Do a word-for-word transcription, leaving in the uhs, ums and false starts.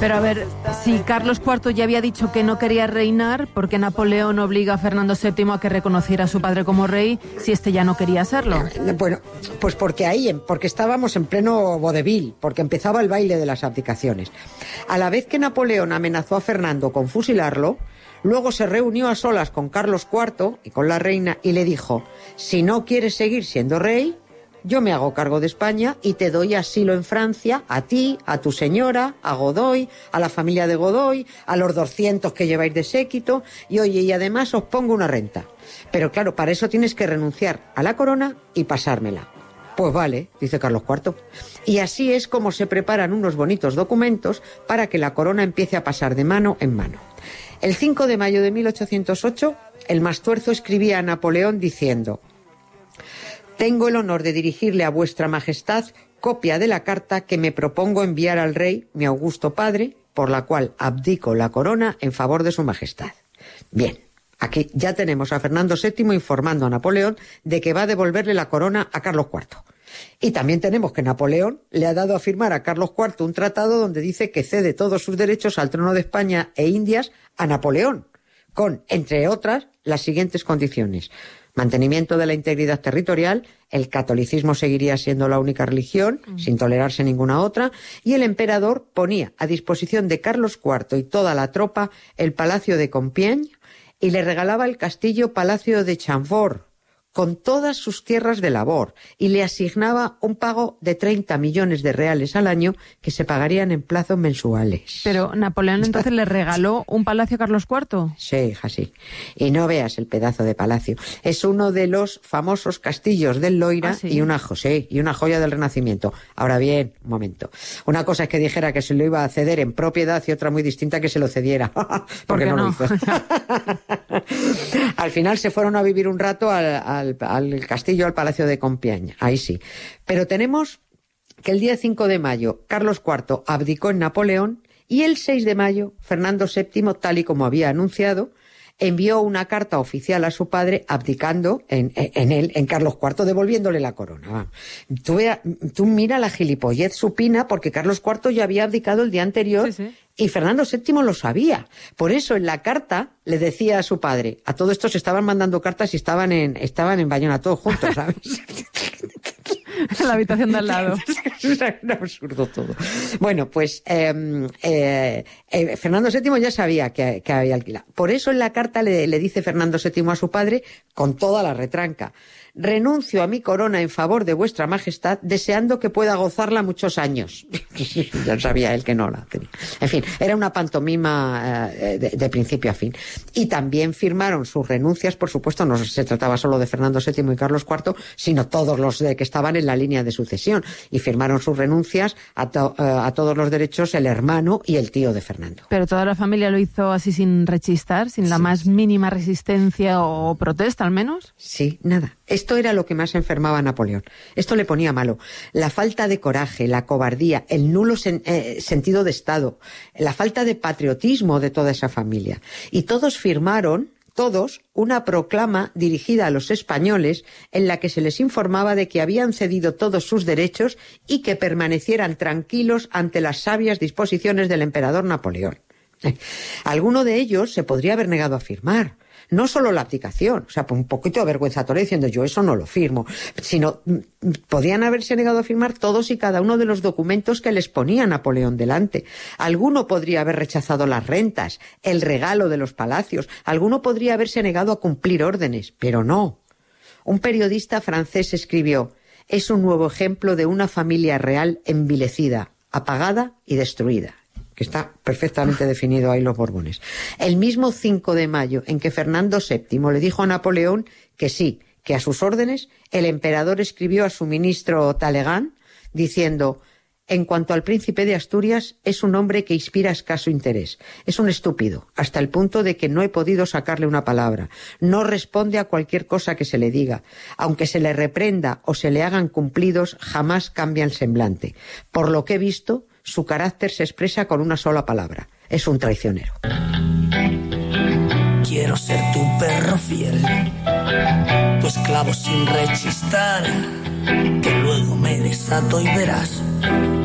Pero a ver, si Carlos cuarto ya había dicho que no quería reinar, ¿por qué Napoleón obliga a Fernando séptimo a que reconociera a su padre como rey si este ya no quería serlo? Bueno, pues porque ahí, porque estábamos en pleno vodevil, porque empezaba el baile de las abdicaciones. A la vez que Napoleón amenazó a Fernando con fusilarlo, luego se reunió a solas con Carlos cuarto y con la reina y le dijo: si no quieres seguir siendo rey, yo me hago cargo de España y te doy asilo en Francia, a ti, a tu señora, a Godoy, a la familia de Godoy, a los doscientos que lleváis de séquito, y oye, y además os pongo una renta. Pero claro, para eso tienes que renunciar a la corona y pasármela. Pues vale, dice Carlos cuarto. Y así es como se preparan unos bonitos documentos para que la corona empiece a pasar de mano en mano. El cinco de mayo de mil ochocientos ocho, el Mastuerzo escribía a Napoleón diciendo: tengo el honor de dirigirle a vuestra majestad copia de la carta que me propongo enviar al rey, mi augusto padre, por la cual abdico la corona en favor de su majestad. Bien, aquí ya tenemos a Fernando séptimo informando a Napoleón de que va a devolverle la corona a Carlos cuarto. Y también tenemos que Napoleón le ha dado a firmar a Carlos cuarto un tratado donde dice que cede todos sus derechos al trono de España e Indias a Napoleón, con, entre otras, las siguientes condiciones: mantenimiento de la integridad territorial, el catolicismo seguiría siendo la única religión, mm. sin tolerarse ninguna otra, y el emperador ponía a disposición de Carlos cuarto y toda la tropa el palacio de Compiègne y le regalaba el castillo Palacio de Chambord, con todas sus tierras de labor, y le asignaba un pago de treinta millones de reales al año que se pagarían en plazos mensuales. Pero Napoleón entonces le regaló un palacio a Carlos cuarto. Sí, hija, sí. Y no veas el pedazo de palacio. Es uno de los famosos castillos del Loira. ¿Ah, sí? y una sí, y una joya del Renacimiento. Ahora bien, un momento. Una cosa es que dijera que se lo iba a ceder en propiedad y otra muy distinta que se lo cediera. Porque ¿Por qué no, no lo hizo. Al final se fueron a vivir un rato al, al Al, al castillo, al palacio de Compiègne, ahí sí. Pero tenemos que el día cinco de mayo Carlos cuarto abdicó en Napoleón y el seis de mayo Fernando séptimo, tal y como había anunciado, envió una carta oficial a su padre abdicando en, en él, en Carlos cuarto, devolviéndole la corona. Tú, vea, tú mira la gilipollez supina, porque Carlos cuarto ya había abdicado el día anterior. Sí, sí. Y Fernando séptimo lo sabía. Por eso en la carta le decía a su padre, a todo esto se estaban mandando cartas y estaban en, estaban en Bayona todos juntos, ¿sabes? En la habitación de al lado. Es un absurdo todo. Bueno, pues eh, eh, eh, Fernando séptimo ya sabía que, que había alquilado. Por eso en la carta le, le dice Fernando séptimo a su padre, con toda la retranca: renuncio a mi corona en favor de vuestra majestad, deseando que pueda gozarla muchos años. Ya sabía él que no la tenía. En fin, era una pantomima eh, de, de principio a fin. Y también firmaron sus renuncias, por supuesto, no se trataba solo de Fernando séptimo y Carlos cuarto, sino todos los de que estaban en la línea de sucesión. Y firmaron sus renuncias a, to, eh, a todos los derechos el hermano y el tío de Fernando. Pero toda la familia lo hizo así sin rechistar, sin la sí. más mínima resistencia o protesta, al menos. Sí, nada. Esto era lo que más enfermaba a Napoleón. Esto le ponía malo. La falta de coraje, la cobardía, el nulo sen, eh, sentido de Estado, la falta de patriotismo de toda esa familia. Y todos firmaron, todos, una proclama dirigida a los españoles en la que se les informaba de que habían cedido todos sus derechos y que permanecieran tranquilos ante las sabias disposiciones del emperador Napoleón. Eh, alguno de ellos se podría haber negado a firmar. No solo la abdicación, o sea, un poquito de vergüenza toda diciendo yo eso no lo firmo, sino podían haberse negado a firmar todos y cada uno de los documentos que les ponía Napoleón delante. Alguno podría haber rechazado las rentas, el regalo de los palacios, alguno podría haberse negado a cumplir órdenes, pero no. Un periodista francés escribió: es un nuevo ejemplo de una familia real envilecida, apagada y destruida. Que está perfectamente definido ahí los Borbones. El mismo cinco de mayo en que Fernando séptimo le dijo a Napoleón que sí, que a sus órdenes, el emperador escribió a su ministro Talleyrand diciendo: en cuanto al príncipe de Asturias, es un hombre que inspira escaso interés. Es un estúpido, hasta el punto de que no he podido sacarle una palabra. No responde a cualquier cosa que se le diga. Aunque se le reprenda o se le hagan cumplidos, jamás cambia el semblante. Por lo que he visto, su carácter se expresa con una sola palabra: es un traicionero. Quiero ser tu perro fiel, tu esclavo sin rechistar, que luego me desato y verás